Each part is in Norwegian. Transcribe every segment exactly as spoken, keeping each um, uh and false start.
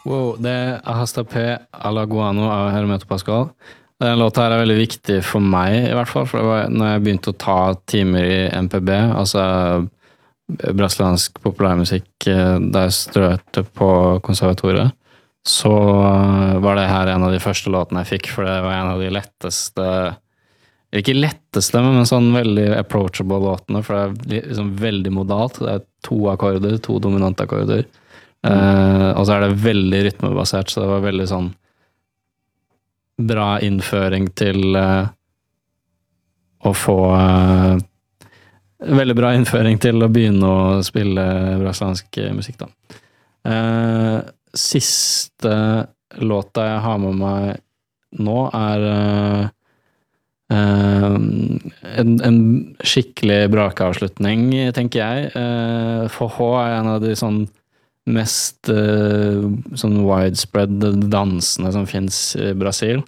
Wow, det er Hasta P Alaguano av Hermeto Pascal. Den låta her er veldig viktig for meg, i hvert fall, for det var når jeg begynte å ta timer i M P B, altså brasiliansk populærmusikk, da jeg strøtte på konservatoriet, så var det her en av de første låtene jeg fikk, for det var en av de letteste, ikke letteste, men sånn veldig approachable låtene, for det er liksom veldig modalt, det er to akkorder, to dominante akkorder, mm. uh, og så er det veldig rytmebasert, så det var veldig sånn bra innføring til uh, å få uh, veldig bra innføring til å begynne å spille brasiliansk musikk da. Uh, siste låta jeg har med meg nå er uh, uh, en, en skikkelig brakavslutning, tenker jeg. Uh, Forró er en av de sånn mest uh, sånn widespread dansene som finnes i Brasil.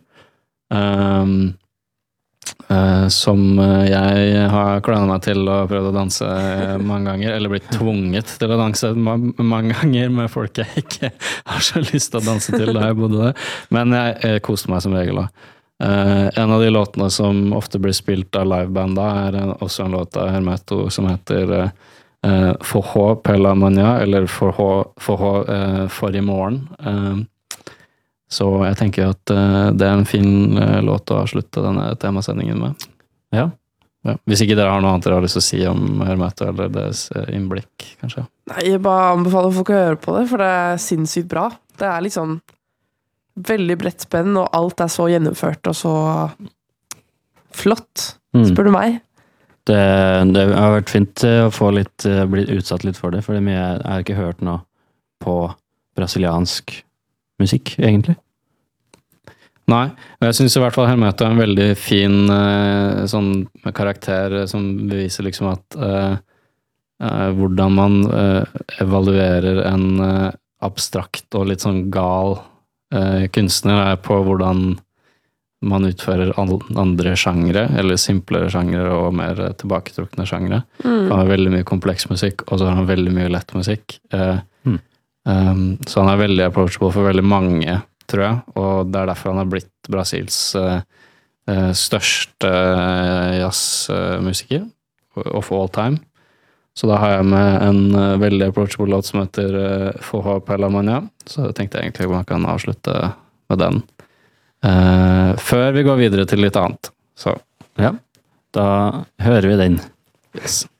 Um, uh, som jeg har klønet meg til og prøvd å danse mange ganger, eller blitt tvunget til å danse ma- mange ganger med folk jeg ikke har så lyst til å danse til da jeg bodde der. Men jeg, jeg koste meg som regel da. Uh, en av de låtene som ofte blir spilt av liveband da, er en, også en låt av Hermeto som heter uh, Uh, Forró pela manhã, eller Forró, forró uh, for i morgen. Uh, så jeg tenker at uh, det er en fin uh, låt å avslutte denne temasendingen med. Ja. Ja. Hvis ikke dere har noe annet dere har lyst til å si om Hermeto eller deres uh, innblikk, kanskje? Nei, jeg bare anbefaler folk å høre på det, for det er sinnssykt bra. Det er liksom veldig bredt spenn, og alt er så gjennomført og så flott, mm. spør du meg. Det, det har vært fint å få litt, bli utsatt litt for det, for det er mye, jeg har ikke hørt noe på brasiliansk musikk, egentlig. Nei, og jeg synes i hvert fall Hermeto er en veldig fin uh, sånn karakter som beviser liksom at uh, uh, hvordan man uh, evaluerer en uh, abstrakt og litt sånn gal uh, kunstner er på hvordan man utfører andre sjangre, eller simplere sjangre og mer tilbaketrukne sjangre. Mm. Han har veldig mye kompleks musikk, og så har han veldig mye lett musikk. Uh, mm. um, så han er veldig approachable for veldig mange, tror jeg, og det er derfor han har blitt Brasils uh, uh, største uh, jazzmusiker of all time. Så da har jeg med en uh, veldig approachable låt som heter uh, Forró pela manhã, så jeg tenkte egentlig man kan avslutte med den. Uh, før vi går videre til litt annet. Så ja, da hører vi den. Yes.